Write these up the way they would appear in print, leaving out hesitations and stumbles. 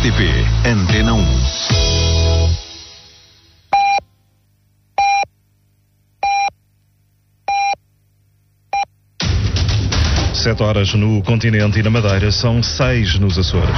RTP Antena 1. Sete horas no continente e na Madeira, são 6 nos Açores.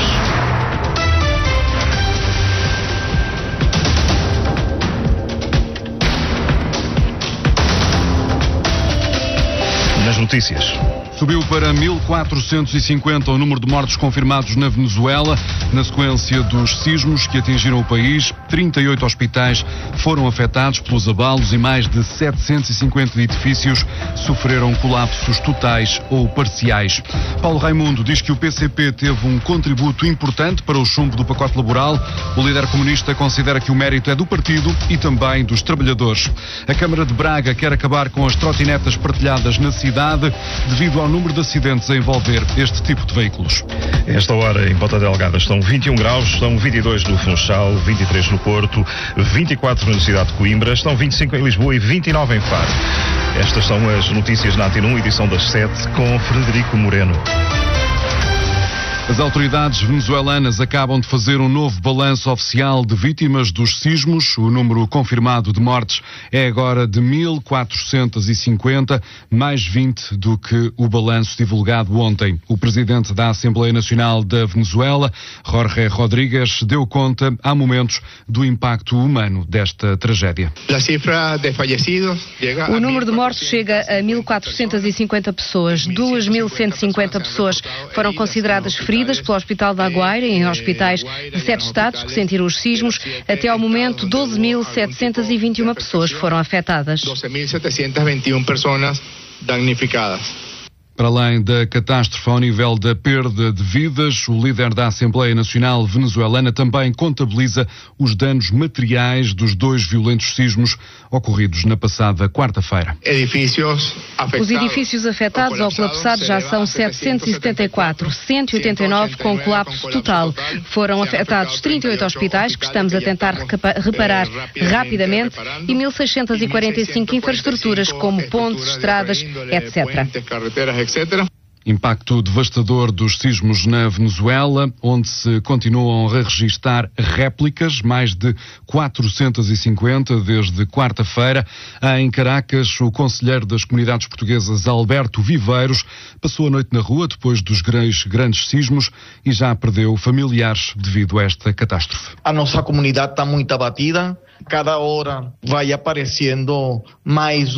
Nas notícias. Subiu para 1.450 o número de mortos confirmados na Venezuela, na sequência dos sismos que atingiram o país. 38 hospitais foram afetados pelos abalos e mais de 750 edifícios sofreram colapsos totais ou parciais. Paulo Raimundo diz que o PCP teve um contributo importante para o chumbo do pacote laboral. O líder comunista considera que o mérito é do partido e também dos trabalhadores. A Câmara de Braga quer acabar com as trotinetas partilhadas na cidade devido ao número de acidentes a envolver este tipo de veículos. Esta hora em Ponta Delgada estão 21 graus, estão 22 no Funchal, 23 no Porto, 24 na cidade de Coimbra, estão 25 em Lisboa e 29 em Faro. Estas são as notícias na Antena 1, edição das 7, com Frederico Moreno. As autoridades venezuelanas acabam de fazer um novo balanço oficial de vítimas dos sismos. O número confirmado de mortes é agora de 1.450, mais 20 do que o balanço divulgado ontem. O presidente da Assembleia Nacional da Venezuela, Jorge Rodríguez, deu conta, há momentos, do impacto humano desta tragédia. O número de mortos chega a 1.450 pessoas. 2.150 pessoas foram consideradas feridas pelo Hospital da Guaira e em hospitais de 7 estados que sentiram os sismos. Até ao momento, 12.721 pessoas foram afetadas. 12.721 pessoas damnificadas. Para além da catástrofe ao nível da perda de vidas, o líder da Assembleia Nacional venezuelana também contabiliza os danos materiais dos 2 violentos sismos ocorridos na passada quarta-feira. Os edifícios afetados ou colapsados já são 774, 189 com colapso total. Foram afetados 38 hospitais, que estamos a tentar reparar rapidamente, e 1.645 infraestruturas, como pontes, estradas, etc. Impacto devastador dos sismos na Venezuela, onde se continuam a registrar réplicas, mais de 450 desde quarta-feira. Em Caracas, o conselheiro das comunidades portuguesas, Alberto Viveiros, passou a noite na rua depois dos grandes sismos e já perdeu familiares devido a esta catástrofe. A nossa comunidade está muito abatida. Cada hora vai aparecendo mais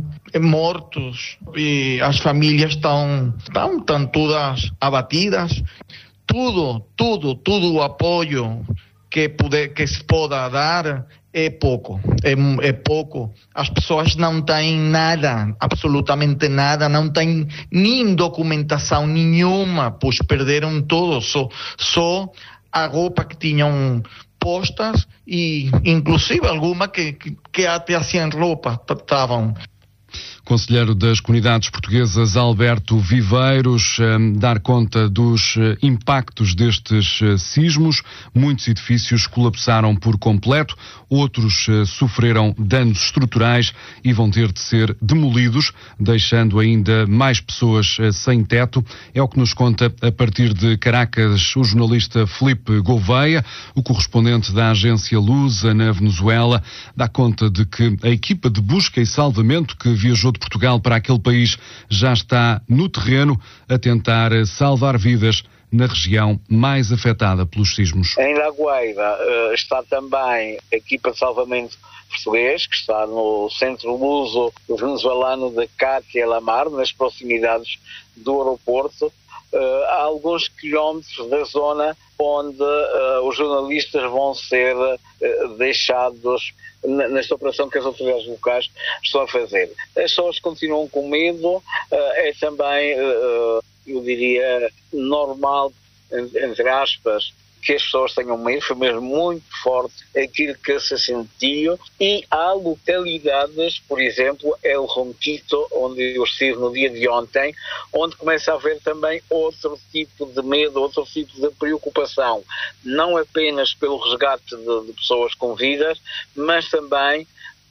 mortos e as famílias estão todas abatidas. Tudo o apoio que se possa dar é pouco. É pouco. As pessoas não têm nada, absolutamente nada, não têm nem documentação nenhuma, pois perderam tudo. Só a roupa que tinham postas e inclusive alguma que até assim roupa estavam. Conselheiro das comunidades portuguesas, Alberto Viveiros, dar conta dos impactos destes sismos. Muitos edifícios colapsaram por completo, outros sofreram danos estruturais e vão ter de ser demolidos, deixando ainda mais pessoas sem teto. É o que nos conta a partir de Caracas o jornalista Filipe Gouveia, o correspondente da agência Lusa na Venezuela. Dá conta de que a equipa de busca e salvamento que viajou de Portugal para aquele país já está no terreno a tentar salvar vidas na região mais afetada pelos sismos. Em La Guaira está também a equipa de salvamento português, que está no centro luso venezuelano de Catia La Mar, nas proximidades do aeroporto, a alguns quilómetros da zona onde os jornalistas vão ser deixados nesta operação que as autoridades locais estão a fazer. As pessoas continuam com medo, é também, eu diria, normal, entre aspas, que as pessoas tenham medo, foi mesmo muito forte aquilo que se sentiu, e há localidades, por exemplo, El Ronquito, onde eu estive no dia de ontem, onde começa a haver também outro tipo de medo, outro tipo de preocupação, não apenas pelo resgate de pessoas com vidas, mas também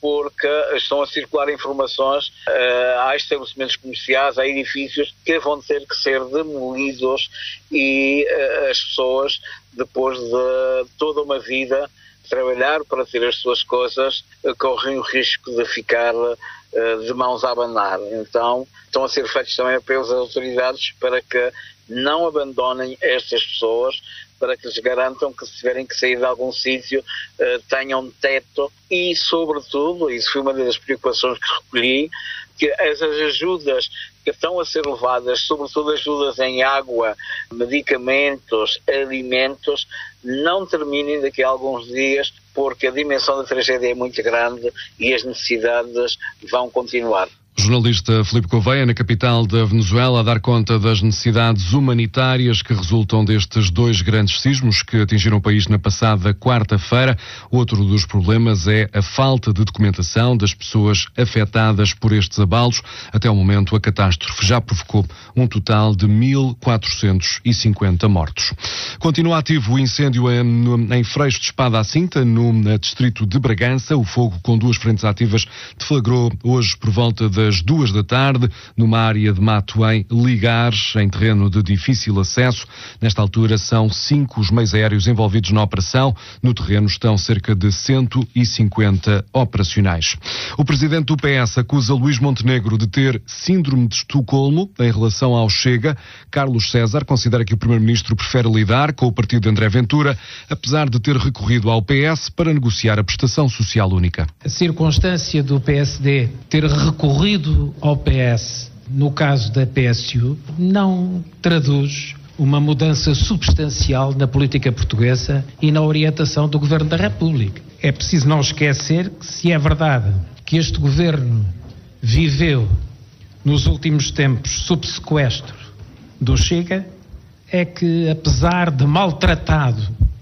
porque estão a circular informações a estabelecimentos comerciais, a edifícios que vão ter que ser demolidos e as pessoas, depois de toda uma vida trabalhar para ter as suas coisas, correm o risco de ficar de mãos a abanar. Então estão a ser feitos também apelos às autoridades para que não abandonem estas pessoas, para que lhes garantam que, se tiverem que sair de algum sítio, tenham teto e, sobretudo, isso foi uma das preocupações que recolhi, que as ajudas que estão a ser levadas, sobretudo ajudas em água, medicamentos, alimentos, não terminem daqui a alguns dias, porque a dimensão da tragédia é muito grande e as necessidades vão continuar. O jornalista Filipe Gouveia, na capital da Venezuela, a dar conta das necessidades humanitárias que resultam destes 2 grandes sismos que atingiram o país na passada quarta-feira. Outro dos problemas é a falta de documentação das pessoas afetadas por estes abalos. Até o momento, a catástrofe já provocou um total de 1.450 mortos. Continua ativo o incêndio em Freixo de Espada à Cinta, no distrito de Bragança. O fogo, com 2 frentes ativas, deflagrou hoje por volta das 2 da tarde, numa área de mato em Ligares, em terreno de difícil acesso. Nesta altura são 5 os meios aéreos envolvidos na operação. No terreno estão cerca de 150 operacionais. O presidente do PS acusa Luís Montenegro de ter síndrome de Estocolmo em relação ao Chega. Carlos César considera que o primeiro-ministro prefere lidar com o partido de André Ventura, apesar de ter recorrido ao PS para negociar a prestação social única. A circunstância do PSD ter recorrido ao PS, no caso da PSU, não traduz uma mudança substancial na política portuguesa e na orientação do Governo da República. É preciso não esquecer que, se é verdade que este Governo viveu nos últimos tempos sob sequestro do Chega, é que, apesar de maltratado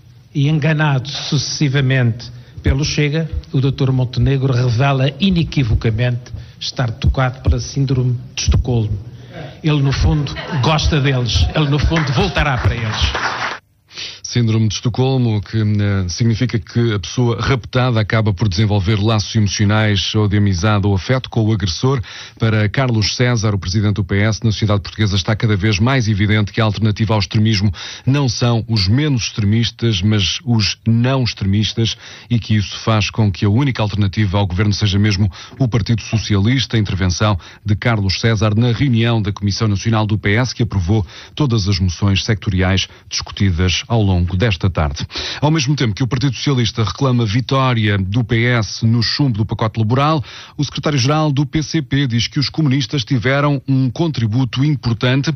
e enganado sucessivamente pelo Chega, o Dr. Montenegro revela inequivocamente estar tocado pela síndrome de Estocolmo. Ele, no fundo, gosta deles. Ele, no fundo, voltará para eles. Síndrome de Estocolmo, que significa que a pessoa raptada acaba por desenvolver laços emocionais ou de amizade ou afeto com o agressor. Para Carlos César, o presidente do PS, na sociedade portuguesa está cada vez mais evidente que a alternativa ao extremismo não são os menos extremistas, mas os não extremistas, e que isso faz com que a única alternativa ao governo seja mesmo o Partido Socialista. A intervenção de Carlos César na reunião da Comissão Nacional do PS, que aprovou todas as moções sectoriais discutidas ao longo desta tarde. Ao mesmo tempo que o Partido Socialista reclama vitória do PS no chumbo do pacote laboral, o secretário-geral do PCP diz que os comunistas tiveram um contributo importante.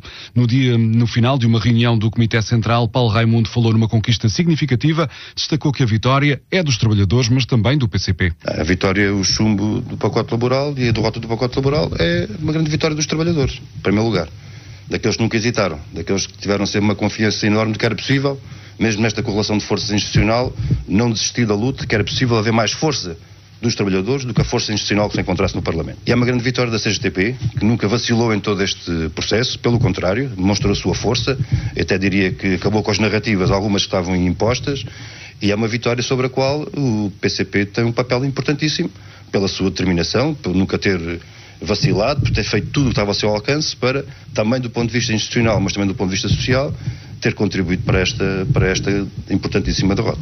No final de uma reunião do Comitê Central, Paulo Raimundo falou numa conquista significativa, destacou que a vitória é dos trabalhadores, mas também do PCP. A vitória, o chumbo do pacote laboral e a derrota do pacote laboral é uma grande vitória dos trabalhadores, em primeiro lugar. Daqueles que nunca hesitaram, daqueles que tiveram sempre uma confiança enorme de que era possível, mesmo nesta correlação de forças institucional, não desistir da luta, que era possível haver mais força dos trabalhadores do que a força institucional que se encontrasse no Parlamento. E é uma grande vitória da CGTP, que nunca vacilou em todo este processo, pelo contrário, demonstrou a sua força, eu até diria que acabou com as narrativas, algumas que estavam impostas, e é uma vitória sobre a qual o PCP tem um papel importantíssimo, pela sua determinação, por nunca ter vacilado, por ter feito tudo o que estava ao seu alcance para, também do ponto de vista institucional, mas também do ponto de vista social, ter contribuído para esta importantíssima derrota.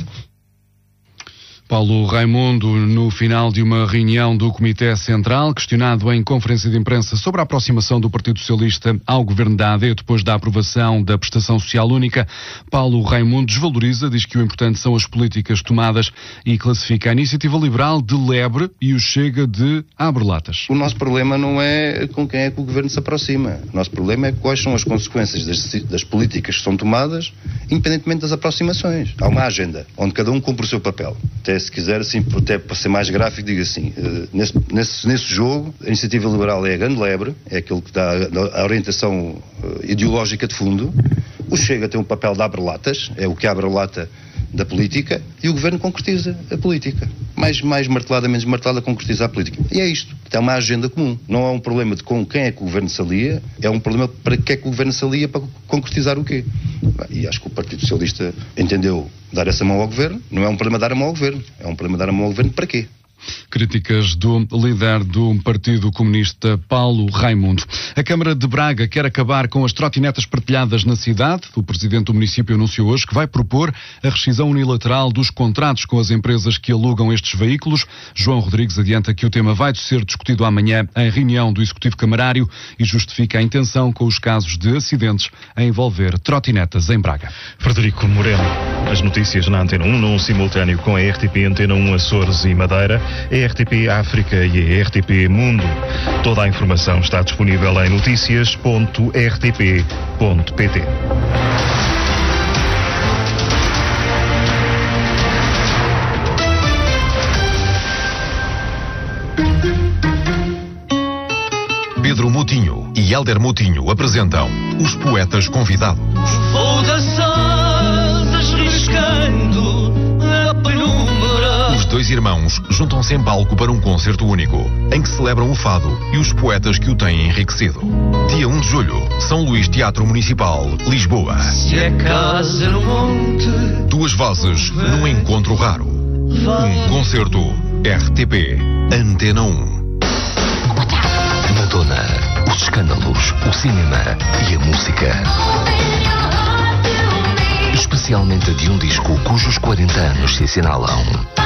Paulo Raimundo, no final de uma reunião do Comitê Central, questionado em conferência de imprensa sobre a aproximação do Partido Socialista ao governo da AD depois da aprovação da prestação social única, Paulo Raimundo desvaloriza, diz que o importante são as políticas tomadas e classifica a Iniciativa Liberal de lebre e o Chega de abre-latas. O nosso problema não é com quem é que o governo se aproxima. O nosso problema é quais são as consequências das políticas que são tomadas, independentemente das aproximações. Há uma agenda onde cada um cumpre o seu papel. Se quiser, assim, até para ser mais gráfico, digo assim, nesse jogo, a Iniciativa Liberal é a grande lebre, é aquilo que dá a orientação ideológica de fundo. O Chega tem um papel de abre-latas, é o que abre a lata da política, e o Governo concretiza a política. Mais martelada, menos martelada, concretiza a política. E é isto. É uma agenda comum. Não é um problema de com quem é que o Governo se alia, é um problema para que é que o Governo se alia para concretizar o quê. E acho que o Partido Socialista entendeu dar essa mão ao Governo. Não é um problema dar a mão ao Governo. É um problema dar a mão ao Governo para quê? Críticas do líder do Partido Comunista, Paulo Raimundo. A Câmara de Braga quer acabar com as trotinetas partilhadas na cidade. O presidente do município anunciou hoje que vai propor a rescisão unilateral dos contratos com as empresas que alugam estes veículos. João Rodrigues adianta que o tema vai ser discutido amanhã em reunião do Executivo Camarário e justifica a intenção com os casos de acidentes a envolver trotinetas em Braga. Frederico Moreno, as notícias na Antena 1, num simultâneo com a RTP Antena 1 Açores e Madeira, a RTP África e a RTP Mundo. Toda a informação está disponível em noticias.rtp.pt. Pedro Moutinho e Hélder Moutinho apresentam Os Poetas Convidados. Vou dançar riscando a penumbra. Os dois irmãos juntam-se em palco para um concerto único, em que celebram o fado e os poetas que o têm enriquecido. Dia 1 de julho, São Luís Teatro Municipal, Lisboa. Se é casa no monte, duas vozes num encontro raro. Um concerto RTP Antena 1. Madonna, os escândalos, o cinema e a música. Especialmente de um disco cujos 40 anos se assinalam.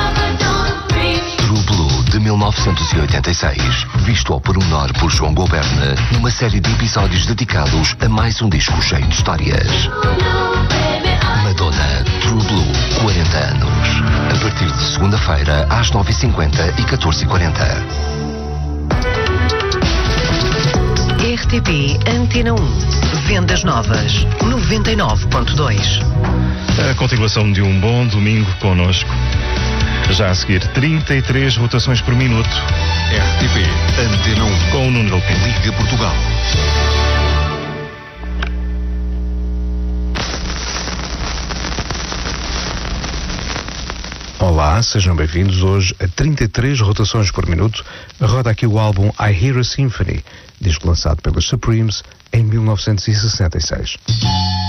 True Blue, de 1986, visto ao pormenor por João Goberne, numa série de episódios dedicados a mais um disco cheio de histórias. Madonna, True Blue, 40 anos. A partir de segunda-feira, às 9h50 e 14h40. RTP Antena 1. Vendas novas 99.2. A continuação de um bom domingo connosco. Já a seguir, 33 rotações por minuto. RTP Antena 1. Com o Nuno Galpim. Liga Portugal. Olá, sejam bem-vindos. Hoje a 33 rotações por minuto roda aqui o álbum I Hear a Symphony, disco lançado pelas Supremes em 1966.